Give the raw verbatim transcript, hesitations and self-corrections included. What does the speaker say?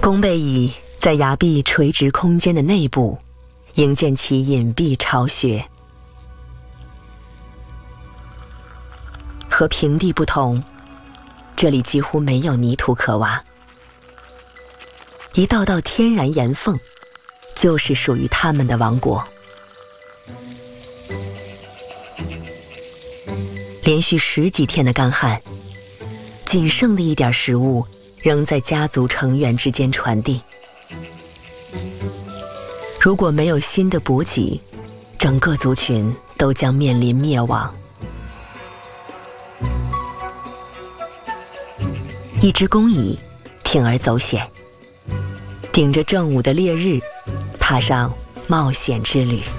弓背蚁在崖壁垂直空间的内部，营建其隐蔽巢穴。和平地不同，这里几乎没有泥土可挖，一道道天然岩缝就是属于他们的王国。连续十几天的干旱，仅剩的一点食物仍在家族成员之间传递。如果没有新的补给，整个族群都将面临灭亡。一只公蚁铤而走险，顶着正午的烈日，踏上冒险之旅。